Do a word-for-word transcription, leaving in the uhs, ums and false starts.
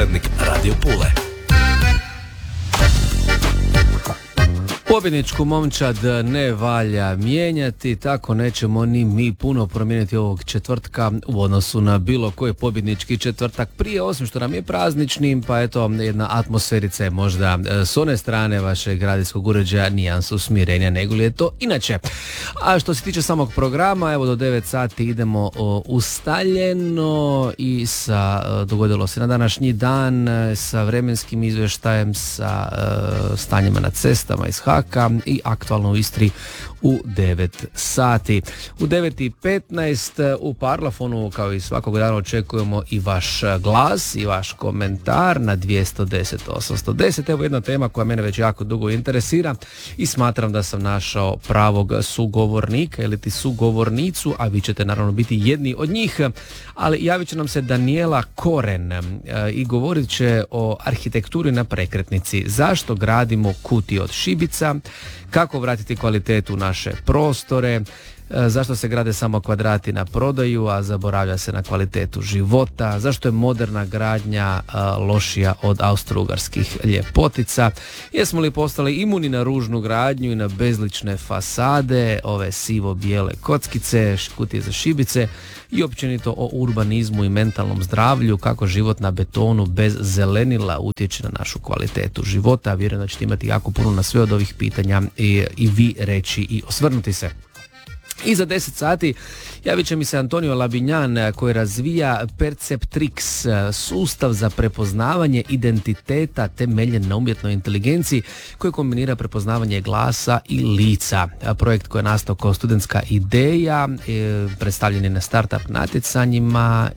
skladnik Radio Pule. Pobjedničku momčad ne valja mijenjati, tako nećemo ni mi puno promijeniti ovog četvrtka u odnosu na bilo koji pobjednički četvrtak prije, osim što nam je prazničnim, pa eto jedna atmosferica je možda s one strane vašeg radijskog uređaja nijansu smirenja nego li je to inače. A što se tiče samog programa, evo do devet sati idemo o, ustaljeno i sa, dogodilo se na današnji dan sa vremenskim izvještajem, sa uh, stanjima na cestama iz Haga i aktualno u Istri u devet sati. U devet i petnaest u Parlafonu, kao i svakog dana, očekujemo i vaš glas i vaš komentar na dvjesto deset osamsto deset. Evo jedna tema koja mene već jako dugo interesira i smatram da sam našao pravog sugovornika ili ti sugovornicu, a vi ćete naravno biti jedni od njih, ali javit će nam se Daniela Koren i govorit će o arhitekturi na prekretnici. Zašto gradimo kutije od šibica, kako vratiti kvalitetu u naše prostore, zašto se grade samo kvadrati na prodaju, a zaboravlja se na kvalitetu života, zašto je moderna gradnja a, lošija od austro-ugarskih ljepotica, jesmo li postali imuni na ružnu gradnju i na bezlične fasade, ove sivo-bijele kockice, kutije za šibice i općenito o urbanizmu i mentalnom zdravlju, kako život na betonu bez zelenila utječe na našu kvalitetu života. Vjerujem da ćete imati jako puno na sve od ovih pitanja i, i vi reći i osvrnuti se. I za deset sati javit će mi se Antonio Labinjan koji razvija Perceptrix, sustav za prepoznavanje identiteta temeljen na umjetnoj inteligenciji koji kombinira prepoznavanje glasa i lica. Projekt koji je nastao kao studentska ideja, predstavljen je na startup natjecanjima